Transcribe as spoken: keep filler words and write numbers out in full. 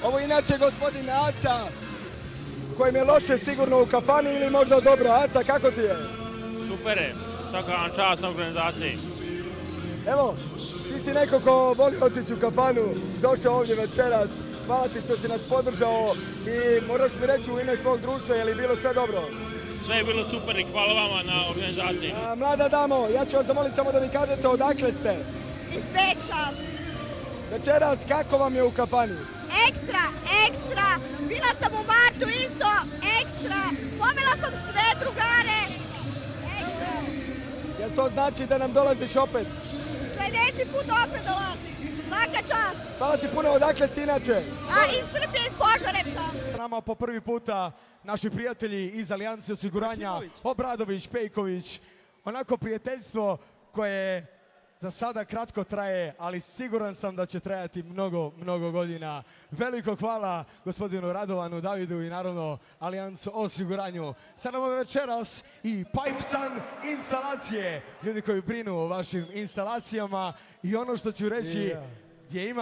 Ovo inače gospodin Aca, kojem je loše sigurno u kafani ili možda dobro. Aca, kako ti je? Super je, svaka vam čast na organizaciji. Evo, ti si neko ko voli otići u kafanu, došao ovdje večeras. Hvala ti što si nas podržao i moraš mi reći u ime svog društva, je li bilo sve dobro? Sve je bilo super i hvala vama na organizaciji. A, mlada damo, ja ću vas zamoliti samo da mi kažete odakle ste. Iz Beča. Večeras, kako vam je u kafani? Ekstra, ekstra. Bila sam u martu isto, ekstra. Povela sam sve drugare. Ekstra. Jel to znači da nam dolaziš opet? Sljedeći put opet dolazim. Svaka čast. Hvala ti puno, odakle si inače? A iz Srbije, iz Požarevca. Nama po prvi puta naši prijatelji iz Alijanse osiguranja, Obradović, Pejković, onako prijateljstvo koje za sada kratko traje, ali siguran sam da će trajati mnogo, mnogo godina. Veliko hvala gospodinu Radovanu, Davidu i naravno Alijansu osiguranju. Sa nama večeras i Pipesun instalacije, ljudi koji brinu o vašim instalacijama i ono što ću reći, gdje ima